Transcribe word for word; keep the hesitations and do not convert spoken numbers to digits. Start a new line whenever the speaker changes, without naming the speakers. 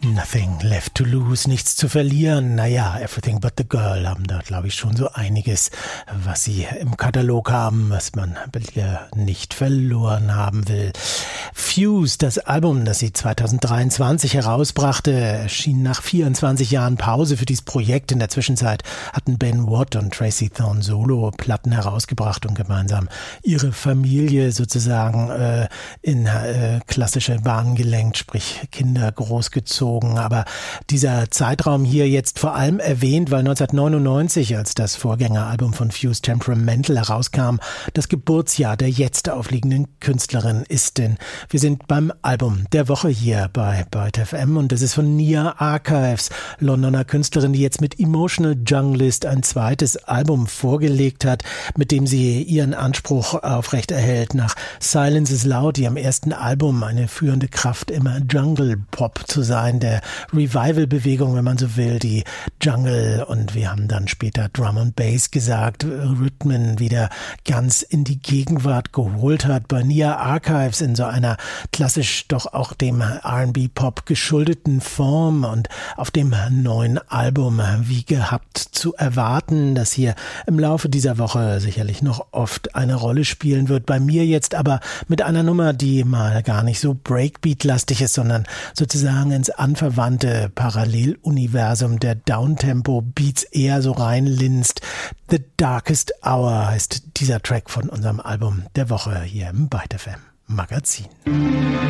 Nothing left to lose, nichts zu verlieren. Naja, Everything but the Girl haben da, glaube ich, schon so einiges, was sie im Katalog haben, was man nicht verloren haben will. Fuse, das Album, das sie zwanzig dreiundzwanzig herausbrachte, erschien nach vierundzwanzig Jahren Pause für dieses Projekt. In der Zwischenzeit hatten Ben Watt und Tracy Thorn Solo-Platten herausgebracht und gemeinsam ihre Familie sozusagen äh, in äh, klassische Bahnen gelenkt, sprich Kinder großgezogen. Aber dieser Zeitraum hier jetzt vor allem erwähnt, weil neunzehnhundertneunundneunzig, als das Vorgängeralbum von Fuse Temperamental herauskam, das Geburtsjahr der jetzt aufliegenden Künstlerin ist. Denn wir sind beim Album der Woche hier bei Byte F M und das ist von Nia Archives, Londoner Künstlerin, die jetzt mit Emotional Junglist ein zweites Album vorgelegt hat, mit dem sie ihren Anspruch aufrechterhält, nach Silence is Loud, ihrem ersten Album, eine führende Kraft im Jungle Pop zu sein, der Revival-Bewegung, wenn man so will, die Jungle und wir haben dann später Drum and Bass gesagt, Rhythmen wieder ganz in die Gegenwart geholt hat. Bei Nia Archives in so einer klassisch doch auch dem R and B-Pop geschuldeten Form und auf dem neuen Album wie gehabt zu erwarten, das hier im Laufe dieser Woche sicherlich noch oft eine Rolle spielen wird. Bei mir jetzt aber mit einer Nummer, die mal gar nicht so Breakbeat-lastig ist, sondern sozusagen ins anverwandte Paralleluniversum der Downtempo-Beats eher so reinlinst. The Darkest Hour heißt dieser Track von unserem Album der Woche hier im Byte F M Magazin.